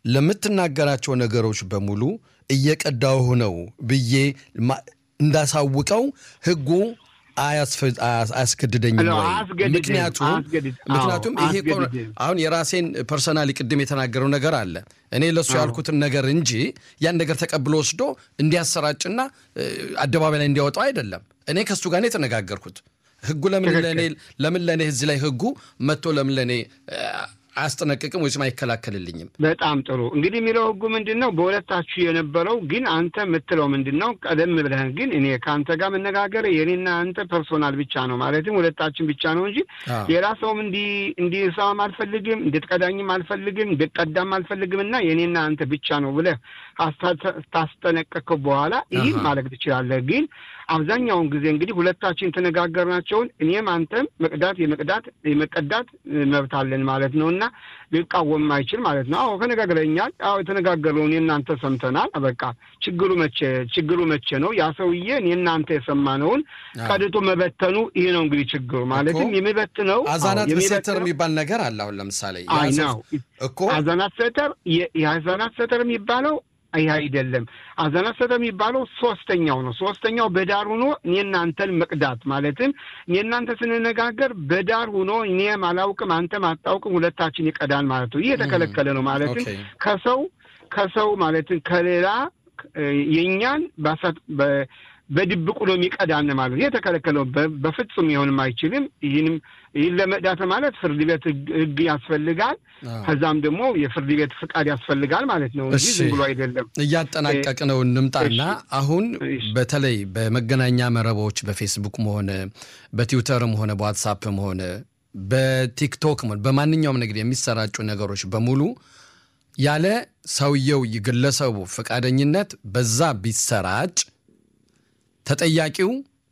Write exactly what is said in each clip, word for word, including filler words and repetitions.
ለምትናገራቸው ነገሮች በሙሉ እየቀዳው ነው ብዬ እንዳሳውቀው ህጉ አያስገድደኝም ወይ ምክንያቱም ምክንያቱም ይሄ አሁን የራሴን ፐርሰናሊ ቅድም የተናገረው ነገር አለ እኔ ለሱ ያልኩትን ነገር እንጂ ያን ነገር ተቀብሎ ወስዶ እንዲያሰራጭና አደባባይ ላይ እንዲያወጣው አይደለም እኔ ከሱ ጋር ነው የተነጋገርኩት ህጉ ለምን ለኔ ለምን ለኔ እዚህ ላይ ህጉ መጥቶ ለምን ለኔ አስተነቀቀም ወይስ ማይከላከልልኝም በጣም ጥሩ እንግዲህ የሚለው ህጉ ምንድነው በሁለታችሁ የነበረው ግን አንተ ምትለው ምንድነው ቀደም ብለህ ግን እኔ ካንተ ጋር መነጋገር የኔና አንተ ፐርሶናል ብቻ ነው ማለትም ሁለታችን ብቻ ነው እንጂ የራስዎም እንዲ እንዲሰማም አልፈልግም እንድትቀዳኝም አልፈልግም እንድትቀዳም አልፈልግምና የኔና አንተ ብቻ ነው ብለህ ታስተነቀቀው በኋላ ይሄ ማለት ትችላለህ ግን አብዛኛውን ጊዜ እንግዲህ ሁለታችን ተነጋገርናቸው እኔም አንተም መቅዳት የመቅዳት የመቀዳት መብት አለን ማለት ነውና ሊቃወም ማይችል ማለት ነው አው ከነጋገረኛል አው የተነጋገረው እኔና አንተ ሰምተናል በቃ ችግሩ መቼ ችግሩ መቼ ነው ያ ሰውዬ እኔና አንተ የሰማነውን ቀድቶ መበተኑ ይሄ ነው እንግዲህ ችግሩ ማለትም የሚበትነው አዛናት ሰተር የሚባል ነገር አለ አሁን ለምሳሌ ያው እኮ አዛናት ሰተር የአዛናት ሰተር የሚባለው አይ አይደለም አዛናት ሰተር የሚባለው ሶስተኛው ነው ሶስተኛው በዳር ሆኖ እኔና አንተን መቅዳት ማለትም እኔና አንተ ስንነጋገር በዳር ሆኖ እኔ ማላውቅም አንተ ማጣውቅም ሁለታችን ይቀዳል ማለት ነው ይሄ ተከለከለ ነው ማለትም ከሰው ከሰው ማለትም ከሌላ የኛን ባሳት በድብቁ ነው የሚቀዳን ማለት ይሄ ተከለከለው በፍጹም ይሆንም አይችልም ይሄንም ይሄን ለመዳት ማለት ፍርድ ቤት ህግ ያስፈልጋል ከዛም ደግሞ የፍርድ ቤት ፍቃድ ያስፈልጋል ማለት ነው እንጂ ዝም ብሎ አይደለም እያጠናቀቅ ነው እንምጣና አሁን በተለይ በመገናኛ መረቦች በፌስቡክም ሆነ በትዊተርም ሆነ በዋትስአፕም ሆነ በቲክቶክም በማንኛውም ነገር የሚሰራጩ ነገሮች በሙሉ ያለ ሰውየው ይግለሰቡ ፍቃደኝነት በዛ ቢሰራጭ ተጠያቂው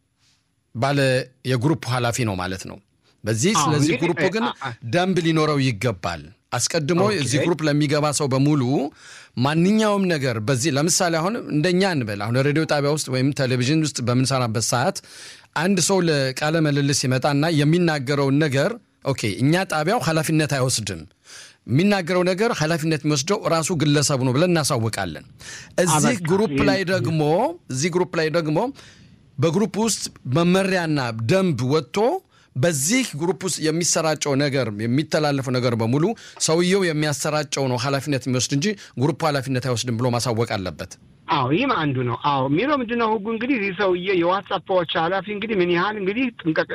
ባለ የግሩፕ ኃላፊ ነው ማለት ነው በዚህ ስለዚህ ግሩፕ ግን ደንብ ሊኖረው ይገባል አስቀድሞ እዚህ ግሩፕ ለሚገባ ሰው በሙሉ ማንኛውም ነገር በዚህ ለምሳሌ አሁን እንደኛ እንበል አሁን ሬዲዮ ጣቢያ ውስጥ ወይም ቴሌቪዥን ውስጥ በመንሰራበት ሰዓት አንድ ሰው ለቃለ መልልስ ይመጣና የሚናገረው ነገር ኦኬ እኛ ጣቢያው ኃላፊነት አይወስድም የሚናገረው ነገር ኃላፊነት የሚወስደው ራሱ ግለሰቡ ነው ብለን እናሳውቃለን እዚህ ግሩፕ ላይ ደግሞ እዚህ ግሩፕ ላይ ደግሞ በግሩፕ ውስጥ መመሪያና ደንብ ወጥቶ በዚህ ግሩፕ ውስጥ የሚሰራጨው ነገር የሚተላለፈው ነገር በሙሉ ሰውየው የሚያሰራጨው ነው ኃላፊነት የሚወስድ እንጂ ግሩፕ ኃላፊነት አይወስድም ብሎ ማሳወቅ አለበት አው ይሄም አንዱ ነው አው ሚሮ ምንድነው ህጉ እንግዲህ ይሰውዬ የዋትስአፕዎች ኃላፊ እንግዲህ ምን ያህል እንግዲህ ጥንቃቄ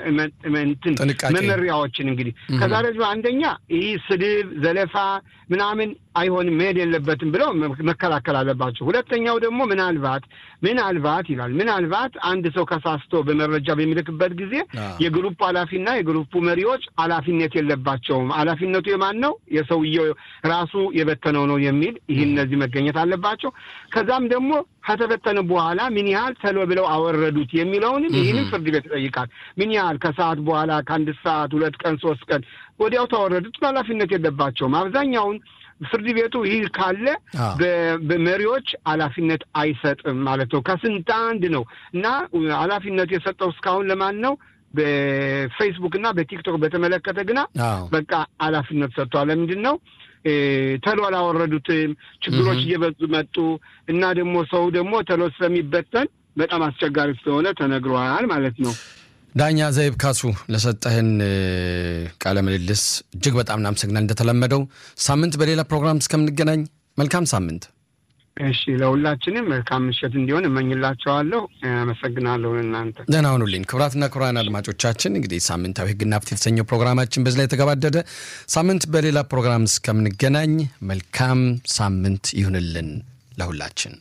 መመሪያዎችን እንግዲህ ከዛሬ አንደኛ ይሄ ስድብ ዘለፋ ምናምን አይሆንም መሄድ የለበትም ብለው መከላከል አለባቸው ሁለተኛው ደግሞ ምናልባት ምናልባት ይላል ምናልባት አንድ ሰው ከሳስቶ በመረጃ በሚልክበት ጊዜ የግሩፕ ኃላፊና የግሩፕ መሪዎች ኃላፊነት የለባቸውም ኃላፊነቱ የማን ነው የሰውየው ራሱ የበተነው ነው የሚል ይሄን እነዚህ መገኘት አለባቸው ከዛም ደግሞ ከተበተነ በኋላ ምን ያህል ተሎ ብለው አወረዱት የሚለውን ይሄንን ፍርድ ቤት ይጠይቃል ምን ያህል ከሰዓት በኋላ ከአንድ ሰዓት ሁለት ቀን ሶስት ቀን ወዲያው ተወረዱት ኃላፊነት የለባቸውም አብዛኛውን ፍርድ ቤቱ ይህ ካለ በመሪዎች ኃላፊነት አይሰጥም ማለት ነው ከስንት አንድ ነው እና ኃላፊነት የሰጠው እስካሁን ለማን ነው በፌስቡክ እና በቲክቶክ በተመለከተ ግና በቃ ኃላፊነት ሰጥቷል ለምንድነው ተሎ አላወረዱትም ችግሮች እየበዙ መጡ እና ደግሞ ሰው ደግሞ ተሎ ስለሚበተን በጣም አስቸጋሪ ስለሆነ ተነግሯል ማለት ነው ዳኛ ዘይብ ካሱ ለሰጠህን ቃለ ምልልስ እጅግ በጣም እናመሰግናለን እንደተለመደው ሳምንት በሌላ ፕሮግራም እስከምንገናኝ መልካም ሳምንት እሺ ለሁላችንም መልካም ምሽት እንዲሆን እመኝላችኋለሁ አመሰግናለሁ እናንተ ደህና ሁኑልኝ ክብራትና ክብራን አድማጮቻችን እንግዲህ ሳምንታዊ ህግና ፍትህ የተሰኘው ፕሮግራማችን በዚህ ላይ ተገባደደ ሳምንት በሌላ ፕሮግራም እስከምንገናኝ መልካም ሳምንት ይሁንልን ለሁላችን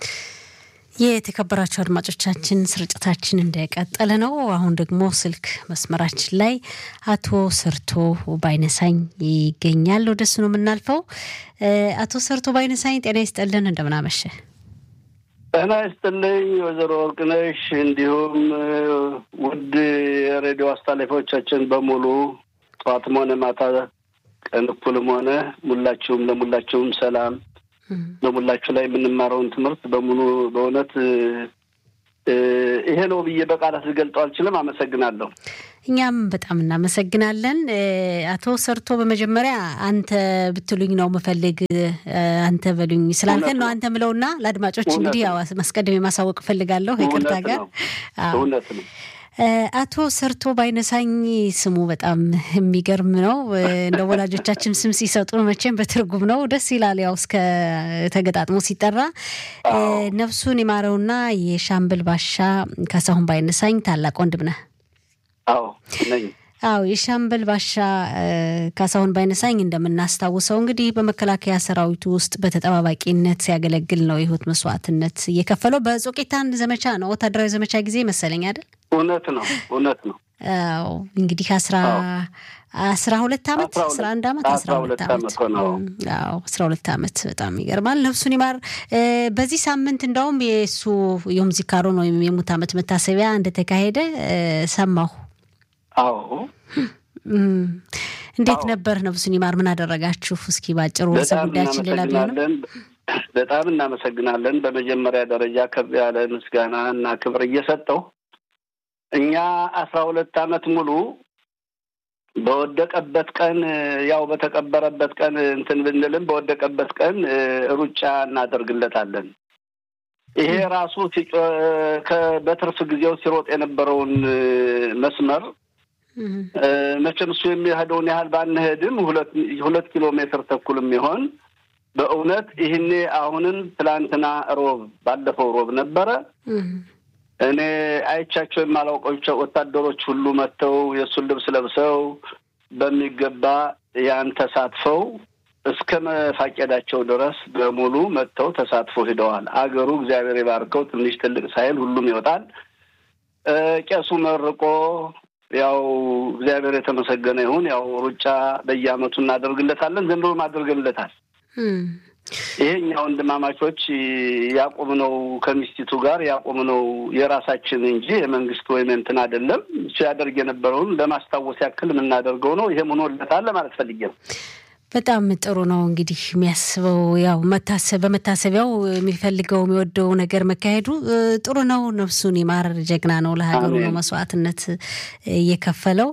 የተከበራችሁ አድማጮቻችን ስርጭታችን እንደቀጠለ ነው አሁን ደግሞ ስልክ መስመራችን ላይ አቶ ሰርቶ ባይነሳኝ ይገኛል ወደሱ ነው የምናልፈው አቶ ሰርቶ ባይነሳኝ ጤና ይስጥልን እንደምን አመሸ ጤና ይስጥልኝ ወይዘሮ ወርቅነሽ እንዲሁም ውድ የሬዲዮ አስተላላፊዎቻችን በሙሉ ጧትም ሆነ ማታ ቀን እኩልም ሆነ ሙላችሁም ለሙላችሁም ሰላም በሙላችሁ ላይ የምንማረውን ትምህርት በሙሉ በእውነት ይሄ ነው ብዬ በቃላት ልገልጠው አልችልም። አመሰግናለሁ። እኛም በጣም እናመሰግናለን። አቶ ሰርቶ በመጀመሪያ አንተ ብትሉኝ ነው መፈልግ አንተ በሉኝ ስላልከን ነው አንተ ምለውና ለአድማጮች እንግዲህ ያው ማስቀደም ማሳወቅ ፈልጋለሁ ይቅርታ ጋር እውነት ነው። አቶ ሰርቶ ባይነሳኝ ስሙ በጣም የሚገርም ነው። እንደ ወላጆቻችን ስም ሲሰጡ መቼም በትርጉም ነው ደስ ይላል። ያው እስከ ተገጣጥሞ ሲጠራ ነፍሱን ይማረውና የሻምበል ባሻ ካሳሁን ባይነሳኝ ታላቅ ወንድም ነህ። አዎ ነኝ። አዎ የሻምበል ባሻ ካሳሁን ባይነሳኝ እንደምናስታውሰው እንግዲህ በመከላከያ ሰራዊቱ ውስጥ በተጠባባቂነት ሲያገለግል ነው የህይወት መስዋዕትነት እየከፈለው በጾቄታን ዘመቻ ነው ወታደራዊ ዘመቻ ጊዜ መሰለኝ አይደል? እውነት ነው እውነት ነው። አዎ እንግዲህ አስራ አስራ ሁለት አመት አስራ አንድ አመት አስራ ሁለት አመት ነው። አዎ አስራ ሁለት አመት በጣም ይገርማል። ነፍሱን ይማር። በዚህ ሳምንት እንደውም የሱ ዮም ዚካሮ ነው የሙት አመት መታሰቢያ እንደተካሄደ ሰማሁ። አዎ እንዴት ነበር? ነፍሱን ይማር ምን አደረጋችሁ? እስኪ ባጭሩ ወሰጉዳችን ሌላ ቢሆንም በጣም እናመሰግናለን። በመጀመሪያ ደረጃ ከፍ ያለ ምስጋና እና ክብር እየሰጠው እኛ አስራ ሁለት አመት ሙሉ በወደቀበት ቀን ያው በተቀበረበት ቀን እንትን ብንልም በወደቀበት ቀን ሩጫ እናደርግለታለን። ይሄ ራሱ በትርፍ ጊዜው ሲሮጥ የነበረውን መስመር መቼም እሱ የሚሄደውን ያህል ባንሄድም ሁለት ሁለት ኪሎ ሜትር ተኩልም ይሆን በእውነት ይሄኔ አሁንም ትላንትና ሮብ ባለፈው ሮብ ነበረ እኔ አይቻቸው የማላውቃቸው ወታደሮች ሁሉ መተው የሱን ልብስ ለብሰው በሚገባ ያን ተሳትፈው እስከ መፋቀዳቸው ድረስ በሙሉ መተው ተሳትፈው ሄደዋል። አገሩ እግዚአብሔር ይባርከው ትንሽ ትልቅ ሳይል ሁሉም ይወጣል። ቄሱ መርቆ ያው እግዚአብሔር የተመሰገነ ይሁን ያው ሩጫ በየአመቱ እናደርግለታለን። ዘንድሮ ማድረግለታል። ይሄኛው ወንድማማቾች ያቆምነው ከሚስቲቱ ጋር ያቆምነው የራሳችን እንጂ የመንግስት ወይ እንትን አይደለም። ሲያደርግ የነበረውን ለማስታወስ ያክል ምን እናደርገው ነው። ይሄ ምን ወለታለ ማለት ፈልጌ ነው። በጣም ጥሩ ነው። እንግዲህ የሚያስበው ያው መታሰብ በመታሰቢያው የሚፈልገው የሚወደው ነገር መካሄዱ ጥሩ ነው። ነፍሱን ይማር። ጀግና ነው። ለሀገሩ ነው መስዋዕትነት እየከፈለው።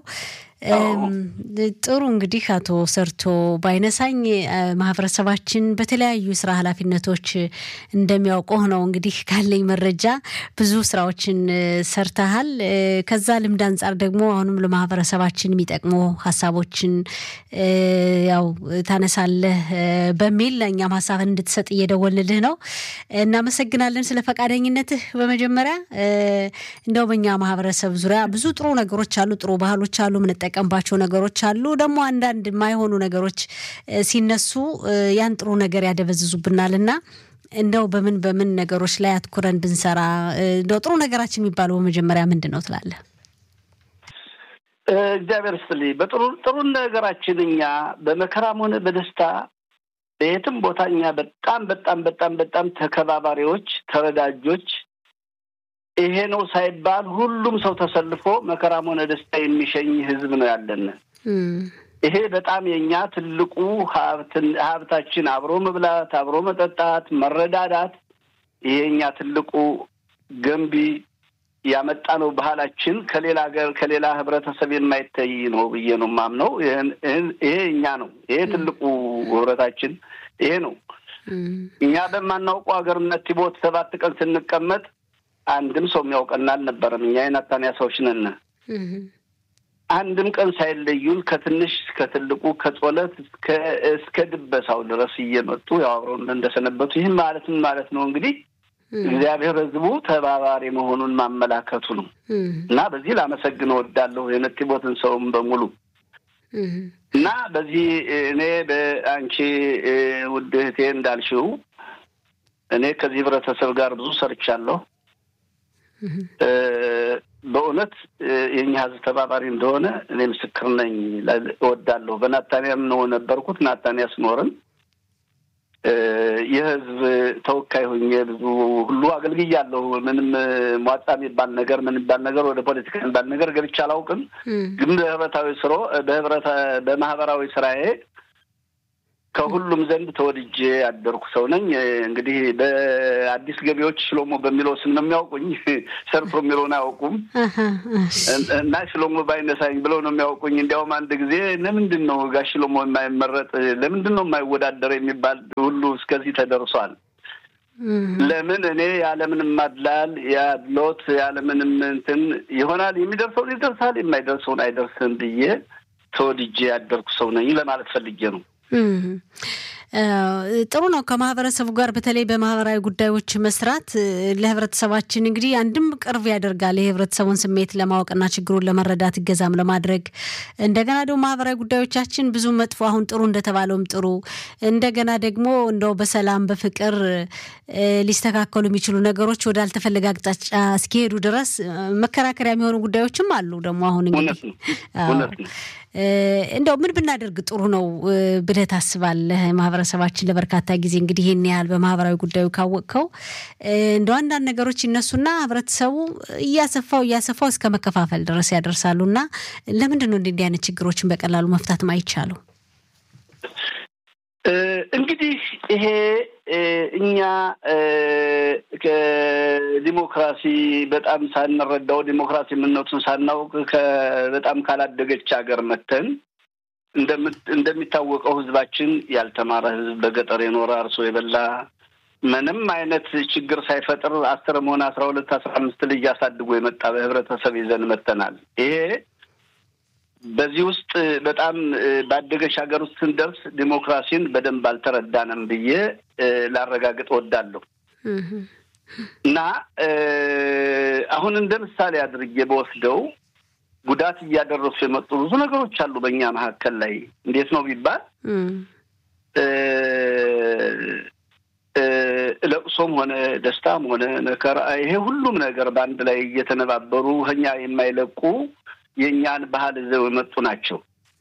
ጥሩ እንግዲህ አቶ ሰርቶ ባይነሳኝ ማህበረሰባችን በተለያዩ ስራ ኃላፊነቶች እንደሚያውቀው ነው እንግዲህ ካለኝ መረጃ ብዙ ስራዎችን ሰርተሃል። ከዛ ልምድ አንፃር ደግሞ አሁንም ለማህበረሰባችን የሚጠቅሙ ሐሳቦችን ያው ታነሳለህ በሚል ለኛም ሐሳብ እንድትሰጥ እየደወልልህ ነው። እናመሰግናለን ስለ ፈቃደኝነትህ። በመጀመሪያ እንደው በእኛ ማህበረሰብ ዙሪያ ብዙ ጥሩ ነገሮች አሉ፣ ጥሩ ባህሎች አሉ፣ ምን ተቀምባቸው ነገሮች አሉ። ደግሞ አንዳንድ የማይሆኑ ነገሮች ሲነሱ ያን ጥሩ ነገር ያደበዝዙብናልና እንደው በምን በምን ነገሮች ላይ አትኩረን ብንሰራ እንደው ጥሩ ነገራችን የሚባለው በመጀመሪያ ምንድነው ትላለህ? እግዚአብሔር ይስጥልኝ። በጥሩ ጥሩ ነገራችን እኛ በመከራም ሆነ በደስታ በየትም ቦታኛ በጣም በጣም በጣም በጣም ተከባባሪዎች ተረዳጆች ይሄ ነው ሳይባል ሁሉም ሰው ተሰልፎ መከራም ሆነ ደስታ የሚሸኝ ህዝብ ነው ያለን። ይሄ በጣም የኛ ትልቁ ሀብትን ሀብታችን አብሮ መብላት አብሮ መጠጣት መረዳዳት ይሄኛ ትልቁ ገንቢ ያመጣ ነው ባህላችን ከሌላ ሀገር ከሌላ ህብረተሰብ የማይታይ ነው ብዬ ነው ማምነው። ይሄ እኛ ነው ይሄ ትልቁ ህብረታችን ይሄ ነው። እኛ በማናውቀው ሀገርነት ቲቦት ሰባት ቀን ስንቀመጥ አንድም ሰው የሚያውቀን አልነበረም። እኛ የናታንያ ሰዎች ነን። አንድም ቀን ሳይለዩን ከትንሽ እስከ ትልቁ ከጾለት እስከ እስከ ድበሳው ድረስ እየመጡ ያው እንደሰነበቱ ይሄን ማለት ምን ማለት ነው እንግዲህ እግዚአብሔር ህዝቡ ተባባሪ መሆኑን ማመላከቱ ነው። እና በዚህ ላመሰግነው ወዳለሁ የነቲቦትን ሰውም በሙሉ እና በዚህ እኔ በአንቺ ውድ እህቴ እንዳልሽው እኔ ከዚህ ህብረተሰብ ጋር ብዙ ሰርቻለሁ። በእውነት የኛ ህዝብ ተባባሪ እንደሆነ እኔ ምስክር ነኝ እወዳለሁ። በናታንያም ነው ነበርኩት። ናታንያ ስኖርም የህዝብ ተወካይ ሆኜ ብዙ ሁሉ አገልግያለሁ። ምንም ሟጣ የሚባል ነገር ምን ይባል ነገር ወደ ፖለቲካ የሚባል ነገር ገብቼ አላውቅም። ግን በህብረታዊ ስራ በህብረታ በማህበራዊ ስራዬ ከሁሉም ዘንድ ተወድጄ ያደርኩ ሰው ነኝ እንግዲህ በአዲስ ገቢዎች ሽሎሞ በሚለው ስም ነው የሚያውቁኝ ሰርቶ የሚለውን አያውቁም እና ሽሎሞ ባይነሳኝ ብለው ነው የሚያውቁኝ እንዲያውም አንድ ጊዜ ለምንድን ነው ጋሽ ሽሎሞ የማይመረጥ ለምንድን ነው የማይወዳደር የሚባል ሁሉ እስከዚህ ተደርሷል ለምን እኔ ያለምንም ማድላል ያድሎት ያለምንም እንትን ይሆናል የሚደርሰው ይደርሳል የማይደርሰው አይደርስም ብዬ ተወድጄ ያደርኩ ሰው ነኝ ለማለት ፈልጌ ነው ጥሩ ነው ከማህበረሰቡ ጋር በተለይ በማህበራዊ ጉዳዮች መስራት ለህብረተሰባችን እንግዲህ አንድም ቅርብ ያደርጋል የህብረተሰቡን ስሜት ለማወቅና ችግሩን ለመረዳት ይገዛም ለማድረግ እንደገና ደግሞ ማህበራዊ ጉዳዮቻችን ብዙ መጥፎ አሁን ጥሩ እንደተባለውም ጥሩ እንደገና ደግሞ እንደው በሰላም በፍቅር ሊስተካከሉ የሚችሉ ነገሮች ወደ አልተፈለገ አቅጣጫ እስኪሄዱ ድረስ መከራከሪያ የሚሆኑ ጉዳዮችም አሉ ደግሞ አሁን እንግዲህ እንደው ምን ብናደርግ ጥሩ ነው ብለህ ታስባለህ ማህበረሰባችን ለበርካታ ጊዜ እንግዲህ ይሄን ያህል በማህበራዊ ጉዳዩ ካወቀው እንደው አንዳንድ ነገሮች ይነሱና ህብረተሰቡ እያሰፋው እያሰፋው እስከ መከፋፈል ድረስ ያደርሳሉና ለምንድን ነው እንዲህ አይነት ችግሮችን በቀላሉ መፍታት ማይቻለው እንግዲህ ይሄ እኛ ከዲሞክራሲ በጣም ሳንረዳው ዲሞክራሲ ምንነቱን ሳናውቅ በጣም ካላደገች ሀገር መተን እንደሚታወቀው ህዝባችን ያልተማረ ህዝብ በገጠር የኖረ አርሶ የበላ ምንም አይነት ችግር ሳይፈጥር አስርም ሆነ አስራ ሁለት አስራ አምስት ልጅ ያሳድጎ የመጣ በህብረተሰብ ይዘን መተናል ይሄ በዚህ ውስጥ በጣም ባደገች ሀገር ውስጥ ስንደርስ ዲሞክራሲን በደንብ አልተረዳንም ብዬ ላረጋግጥ ወዳለሁ እና አሁን እንደ ምሳሌ አድርጌ በወስደው ጉዳት እያደረሱ የመጡ ብዙ ነገሮች አሉ በእኛ መካከል ላይ እንዴት ነው ቢባል ለቅሶም ሆነ ደስታም ሆነ መከራ ይሄ ሁሉም ነገር በአንድ ላይ እየተነባበሩ ኛ የማይለቁ የኛን ባህል ዘው መጡ ናቸው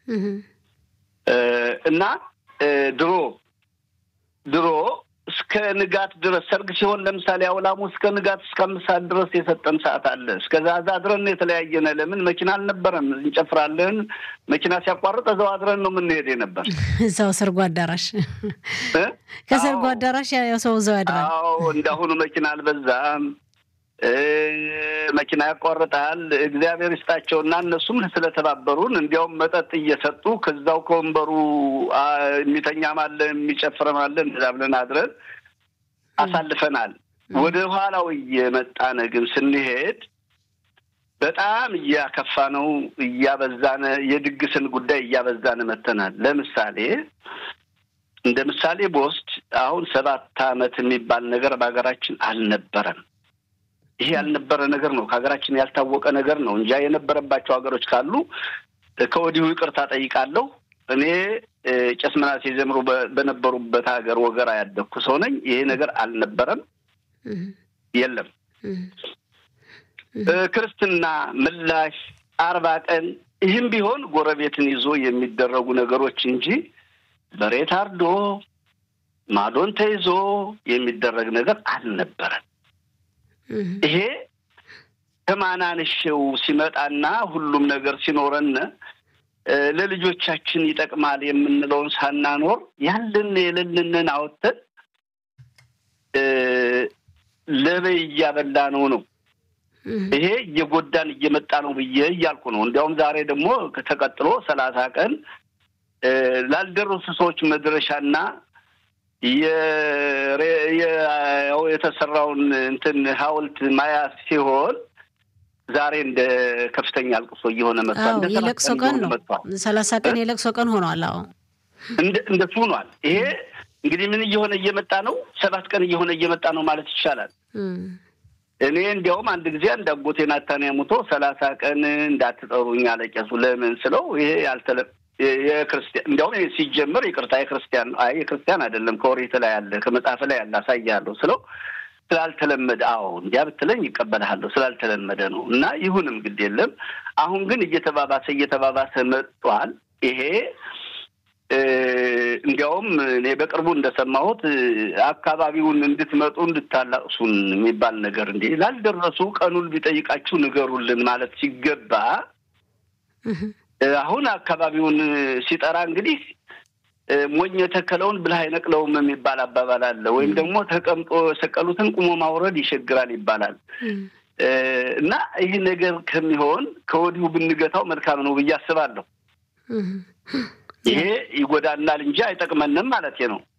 እና ድሮ ድሮ እስከ ንጋት ድረስ ሰርግ ሲሆን ለምሳሌ አውላሙ እስከ ንጋት እስከ ምሳል ድረስ የሰጠን ሰዓት አለ እስከዛ አድረን የተለያየነ ለምን መኪና አልነበረም እንጨፍራለን መኪና ሲያቋርጥ እዛው አድረን ነው ምን ሄደ ነበር እዛው ሰርጉ አዳራሽ ከሰርጉ አዳራሽ ያው ሰው እዛው ያድራል አዎ እንደሆነ መኪና አልበዛም መኪና ያቋርጣል እግዚአብሔር ይስጣቸውና እነሱም ስለተባበሩን እንዲያውም መጠጥ እየሰጡ ከዛው ኮንበሩ የሚተኛ ማለ የሚጨፍር ማለ እንደዛብለን አድረን አሳልፈናል ወደ ኋላው እየመጣነ ግን ስንሄድ በጣም ያከፋ ነው ያበዛነ የድግስን ጉዳይ ያበዛነ መተናል ለምሳሌ እንደ ምሳሌ ቦስት አሁን ሰባት አመት የሚባል ነገር በአገራችን አልነበረም ይሄ ያልነበረ ነገር ነው ከሀገራችን ያልታወቀ ነገር ነው እንጂ የነበረባቸው ሀገሮች ካሉ ከወዲሁ ይቅርታ ጠይቃለሁ እኔ ጨስመናሴ ዘምሩ በነበሩበት ሀገር ወገራ ያደኩ ሰው ነኝ ይሄ ነገር አልነበረም የለም ክርስትና ምላሽ አርባ ቀን ይህም ቢሆን ጎረቤትን ይዞ የሚደረጉ ነገሮች እንጂ በሬት አርዶ ማዶን ተይዞ የሚደረግ ነገር አልነበረም ይሄ ከማናንሽው ሲመጣና ሁሉም ነገር ሲኖርና ለልጆቻችን ይጠቅማል የምንለውን ሳናኖር ያለን የለልንን አውጥተን ለበይ ያበላነው ነው ይሄ የጎዳን እየመጣ ነው ብዬ ያልኩ ነው እንዲያውም ዛሬ ደግሞ ተቀጥሎ ሰላሳ ቀን ላልደረሱ ሰዎች መድረሻና የው የተሰራውን እንትን ሐውልት ማያ ሲሆን ዛሬ እንደ ከፍተኛ አልቅሶ እየሆነ መጣ እንደ የለቅሶ ቀን ነው ሰላሳ ቀን የለቅሶ ቀን ሆኗል አዎ እንደ እንደ ሆኗል ይሄ እንግዲህ ምን እየሆነ እየመጣ ነው ሰባት ቀን እየሆነ እየመጣ ነው ማለት ይቻላል እኔ እንዲያውም አንድ ጊዜ እንዳጎቴና ታኔ ሙቶ ሰላሳ ቀን እንዳትጠሩኝ አለቀሱ ለምን ስለው ይሄ ያልተለ የክርስቲያን እንዲያውም ሲጀመር ይቅርታ የክርስቲያን አይ የክርስቲያን አይደለም ከኦሪት ላይ ያለ ከመጽሐፍ ላይ ያለ አሳያለሁ ስለው ስላልተለመደ አዎ እንዲያብትለኝ ይቀበላልው ስላልተለመደ ነው እና ይሁንም ግድ የለም አሁን ግን እየተባባሰ እየተባባሰ መጥቷል ይሄ እንዲያውም እኔ በቅርቡ እንደሰማሁት አካባቢውን እንድትመጡ እንድታላቅሱን የሚባል ነገር እንዴ ላልደረሱ ቀኑን ቢጠይቃችሁ ንገሩልን ማለት ሲገባ አሁን አካባቢውን ሲጠራ እንግዲህ ሞኝ የተከለውን ብልህ አይነቅለውም የሚባል አባባል አለ ወይም ደግሞ ተቀምጦ ሰቀሉትን ቁሞ ማውረድ ይሸግራል ይባላል እና ይሄ ነገር ከሚሆን ከወዲሁ ብንገታው መልካም ነው ብዬ አስባለሁ ይሄ ይጎዳናል እንጂ አይጠቅመንም ማለት ነው